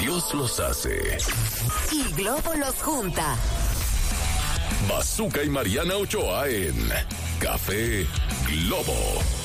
Dios los hace y Globo los junta. Bazooka y Mariana Ochoa en Café Globo.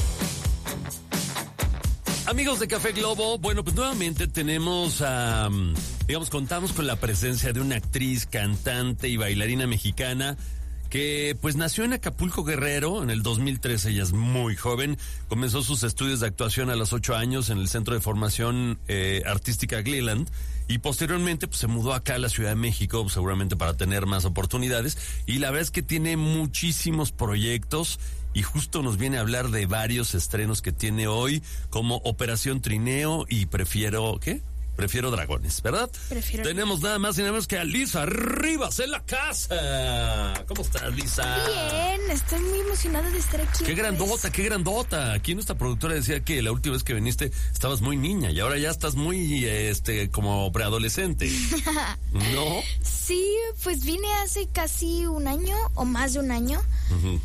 Amigos de Café Globo, bueno, pues nuevamente tenemos contamos con la presencia de una actriz, cantante y bailarina mexicana que pues nació en Acapulco, Guerrero, en el 2013. Ella es muy joven, comenzó sus estudios de actuación a los 8 años en el Centro de Formación Artística Gleeland y posteriormente pues se mudó acá a la Ciudad de México, seguramente para tener más oportunidades, y la verdad es que tiene muchísimos proyectos y justo nos viene a hablar de varios estrenos que tiene hoy, como Operación Trineo y Prefiero Dragones, ¿verdad? Tenemos nada más y nada menos que a Lisa Rivas en la casa. ¿Cómo estás, Lisa? Bien, estoy muy emocionada de estar aquí. Qué grandota. Aquí nuestra productora decía que la última vez que viniste estabas muy niña y ahora ya estás muy, como preadolescente. ¿No? Sí, pues vine hace casi un año o más de un año. Uh-huh.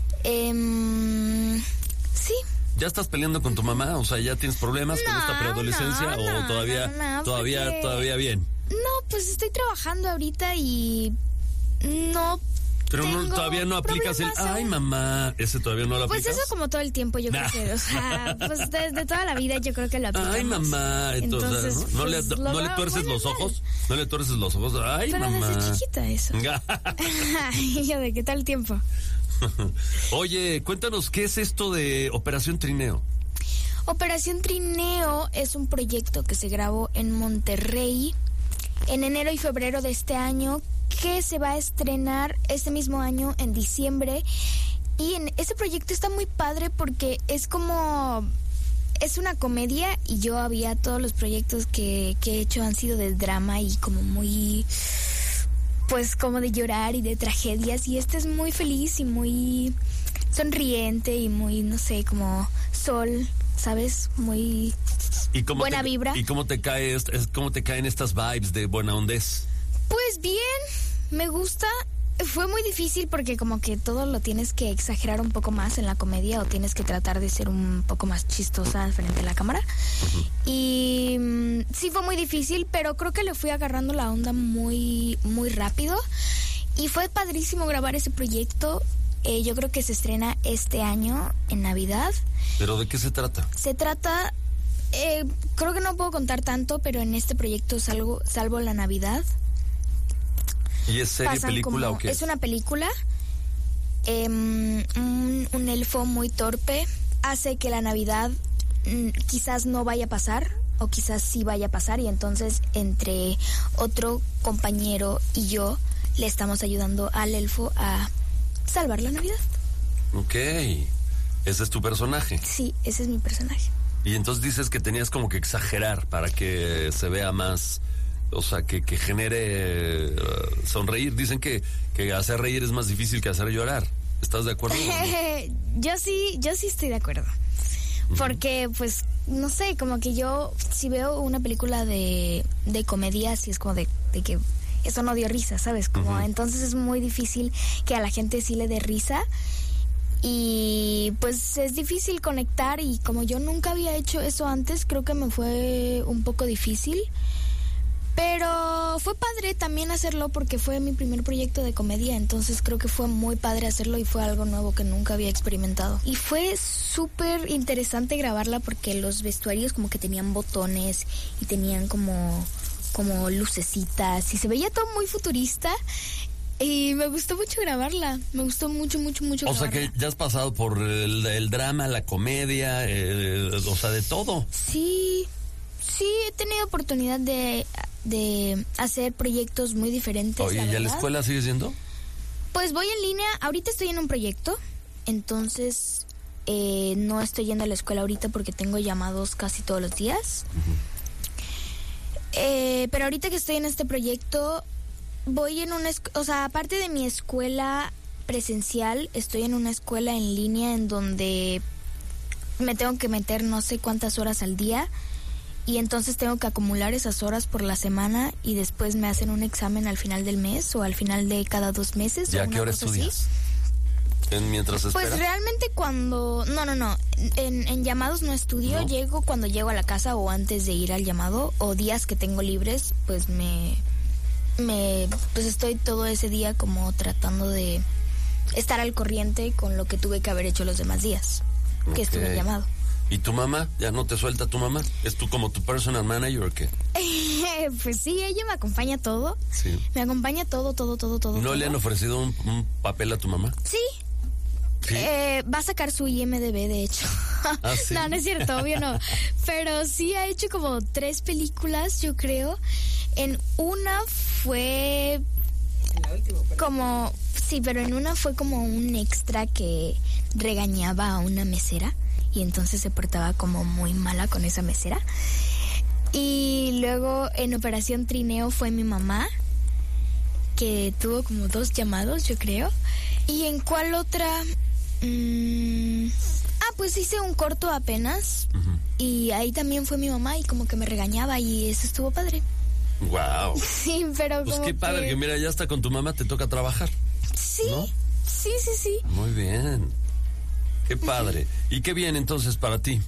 Sí. ¿Ya estás peleando con tu mamá? O sea, ¿ya tienes problemas con esta preadolescencia o todavía bien? No, pues estoy trabajando ahorita y no. Pero todavía no aplicas ay, mamá, ese todavía no lo aplicas. Pues eso como todo el tiempo, yo creo que, o sea, pues desde toda la vida yo creo que lo aplicamos. Ay, mamá, entonces, ¿no le tuerces los ojos? ¿No le tuerces los ojos? Ay, pero mamá. Pero desde chiquita eso. Yo de qué tal tiempo. Oye, cuéntanos, ¿qué es esto de Operación Trineo? Operación Trineo es un proyecto que se grabó en Monterrey en enero y febrero de este año, que se va a estrenar este mismo año en diciembre. Y en ese proyecto está muy padre porque es una comedia, y todos los proyectos que he hecho han sido de drama y como muy, pues como de llorar y de tragedias, y este es muy feliz y muy sonriente y muy, no sé, como sol, ¿sabes? Muy buena vibra. ¿Y cómo te caen estas vibes de buena ondez? Pues bien, me gusta. Fue muy difícil porque como que todo lo tienes que exagerar un poco más en la comedia, o tienes que tratar de ser un poco más chistosa frente a la cámara. Uh-huh. Y sí fue muy difícil, pero creo que le fui agarrando la onda muy, muy rápido. Y fue padrísimo grabar ese proyecto. Yo creo que se estrena este año en Navidad. ¿Pero de qué se trata? Se trata, creo que no puedo contar tanto, pero en este proyecto salvo la Navidad. ¿Y es serie, película o qué? Es una película. Un elfo muy torpe hace que la Navidad quizás no vaya a pasar, o quizás sí vaya a pasar, y entonces entre otro compañero y yo le estamos ayudando al elfo a salvar la Navidad. Ok, ese es tu personaje. Sí, ese es mi personaje. Y entonces dices que tenías como que exagerar para que se vea más, o sea, que genere sonreír. Dicen que hacer reír es más difícil que hacer llorar. ¿Estás de acuerdo? Yo sí estoy de acuerdo. Porque, pues, no sé, como que yo, si veo una película de comedia, sí es como de que eso no dio risa, ¿sabes? Como, entonces es muy difícil que a la gente sí le dé risa. Y pues es difícil conectar, y como yo nunca había hecho eso antes, creo que me fue un poco difícil. Pero fue padre también hacerlo porque fue mi primer proyecto de comedia, entonces creo que fue muy padre hacerlo y fue algo nuevo que nunca había experimentado. Y fue súper interesante grabarla porque los vestuarios como que tenían botones y tenían como lucecitas y se veía todo muy futurista. Y me gustó mucho grabarla, me gustó mucho grabarla. O sea que ya has pasado por el drama, la comedia, o sea, de todo. Sí, he tenido oportunidad de hacer proyectos muy diferentes. Oye, ¿y a la escuela sigues yendo? Pues voy en línea, ahorita estoy en un proyecto, entonces no estoy yendo a la escuela ahorita porque tengo llamados casi todos los días. Pero ahorita que estoy en este proyecto, voy en aparte de mi escuela presencial, estoy en una escuela en línea en donde me tengo que meter no sé cuántas horas al día, y entonces tengo que acumular esas horas por la semana, y después me hacen un examen al final del mes o al final de cada 2 meses. ¿Ya qué hora estudias? mientras esperas? Pues realmente cuando... No. En llamados no estudio. ¿No? Llego cuando llego a la casa o antes de ir al llamado. O días que tengo libres, pues pues estoy todo ese día como tratando de estar al corriente con lo que tuve que haber hecho los demás días que estuve en llamado. ¿Y tu mamá? ¿Ya no te suelta tu mamá? ¿Es tú como tu personal manager o qué? Pues sí, ella me acompaña todo. Sí. Me acompaña todo. ¿No le han ofrecido un papel a tu mamá? Sí. ¿Sí? Va a sacar su IMDb, de hecho. ¿Ah, sí? No es cierto, obvio no. Pero sí ha hecho como 3 películas, yo creo. En una fue como... Sí, pero en una fue como un extra que regañaba a una mesera. Y entonces se portaba como muy mala con esa mesera. Y luego en Operación Trineo fue mi mamá, que tuvo como 2 llamados, yo creo. ¿Y en cuál otra? Pues hice un corto apenas. Uh-huh. Y ahí también fue mi mamá y como que me regañaba y eso estuvo padre. Wow. Sí, pero pues como qué padre que mira, ya está con tu mamá, te toca trabajar. Sí, ¿no? sí. Muy bien. Qué padre. ¿Y qué viene entonces para ti?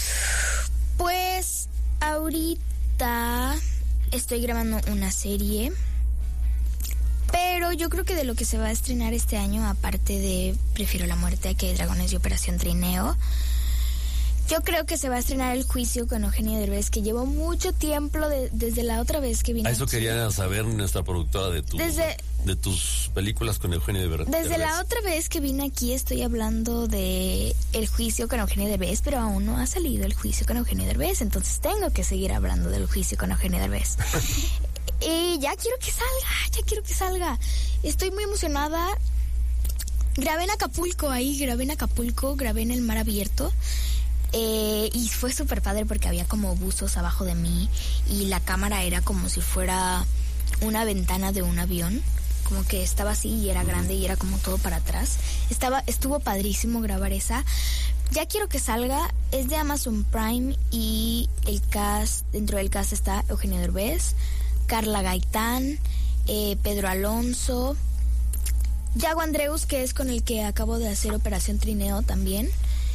Pues ahorita estoy grabando una serie, pero yo creo que de lo que se va a estrenar este año, aparte de Prefiero la muerte a que hay dragones y Operación Trineo, yo creo que se va a estrenar El juicio con Eugenio Derbez, que llevo mucho tiempo desde la otra vez que vine. Eso aquí. quería saber nuestra productora de tus películas con Eugenio Derbez. Desde la otra vez que vine aquí estoy hablando de El juicio con Eugenio Derbez, pero aún no ha salido El juicio con Eugenio Derbez, entonces tengo que seguir hablando del juicio con Eugenio Derbez. Y ya quiero que salga. Estoy muy emocionada. Grabé en Acapulco, grabé en el mar abierto. Y fue súper padre porque había como buzos abajo de mí y la cámara era como si fuera una ventana de un avión, como que estaba así y era grande y era como todo para atrás. Estuvo padrísimo grabar esa. Ya quiero que salga. Es de Amazon Prime y dentro del cast está Eugenio Derbez, Carla Gaitán, Pedro Alonso, Yago Andreus, que es con el que acabo de hacer Operación Trineo también.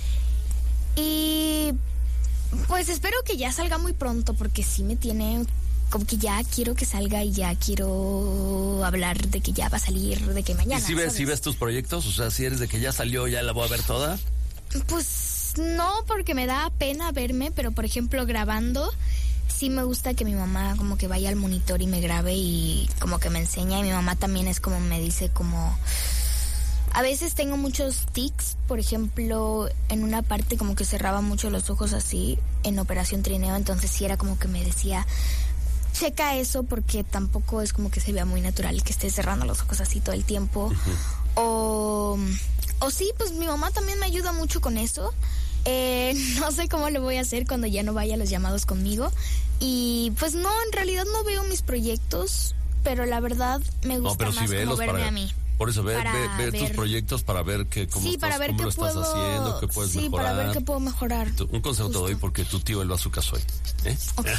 Y pues espero que ya salga muy pronto porque sí me tiene como que ya quiero que salga y ya quiero hablar de que ya va a salir, de que mañana. ¿Y si ves tus proyectos? O sea, si eres de que ya salió, ya la voy a ver toda. Pues no, porque me da pena verme, pero por ejemplo grabando, sí me gusta que mi mamá como que vaya al monitor y me grabe y como que me enseña. Y mi mamá también es como me dice como... A veces tengo muchos tics, por ejemplo, en una parte como que cerraba mucho los ojos así en Operación Trineo, entonces sí era como que me decía, checa eso porque tampoco es como que se vea muy natural que esté cerrando los ojos así todo el tiempo. Uh-huh. O sí, pues mi mamá también me ayuda mucho con eso. No sé cómo lo voy a hacer cuando ya no vaya a los llamados conmigo. Y pues no, en realidad no veo mis proyectos, pero la verdad me gusta más como verme a mí. Por eso, ver tus proyectos para ver cómo lo estás haciendo, qué puedes mejorar. Sí, para ver qué puedo mejorar. Un consejo te doy porque tu tío él va a su casa hoy. Okay.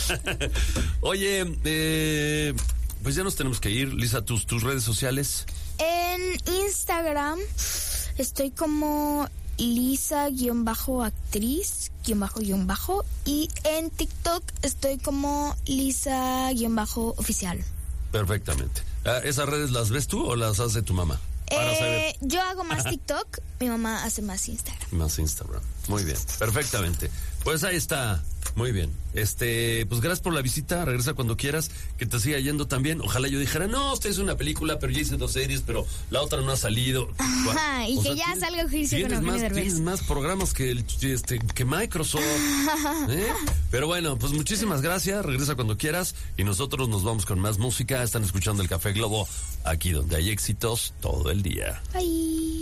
Oye, pues ya nos tenemos que ir. Lisa, tus redes sociales. En Instagram estoy como Lisa-actriz, _. Y en TikTok estoy como Lisa-oficial. Perfectamente. ¿Esas redes las ves tú o las hace tu mamá? Para saber. Yo hago más TikTok, mi mamá hace más Instagram. Más Instagram. Muy bien, perfectamente. Pues ahí está. Muy bien. Pues gracias por la visita. Regresa cuando quieras. Que te siga yendo también. Ojalá yo dijera, no, usted es una película, pero yo hice 2 series, pero la otra no ha salido. Ajá, y que ya salga el juicio con Eugenio Derbez. Tienes más programas que Microsoft. Pero bueno, pues muchísimas gracias. Regresa cuando quieras. Y nosotros nos vamos con más música. Están escuchando el Café Globo, aquí donde hay éxitos todo el día. Bye.